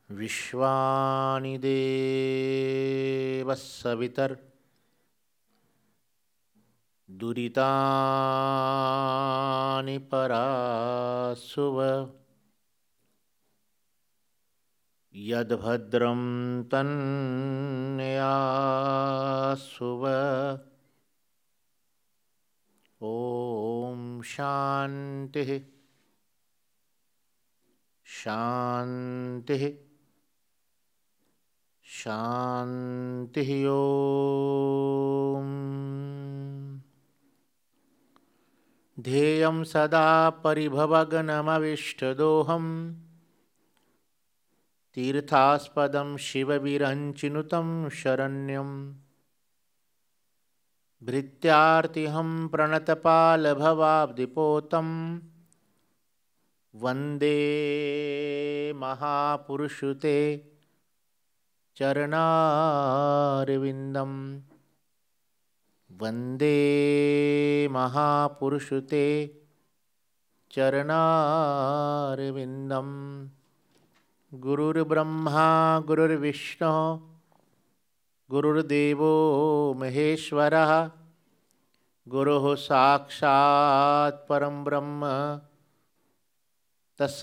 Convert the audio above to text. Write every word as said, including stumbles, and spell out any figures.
विश्वानि देवः सवितर् दुरितानि परासुव यद्भद्रं तन्यासुव। ॐ शान्तिः शान्तिः शान्तिः। ॐ ध्येयं सदा परिभवग्नमविष्टदोहम् तीर्थास्पदं शिवविरञ्चिनुतं शरण्यं भृत्यार्तिहं प्रणतपालभवाब्धिपोतं वन्दे महापुरुषुते चरणारविन्दं वन्दे महापुरुषुते चरणारविन्दं। गुरुर्ब्रह्मा गुरुर्विष्णुः गुरुर्देवो महेश्वरः गुरुः साक्षात् परं ब्रह्म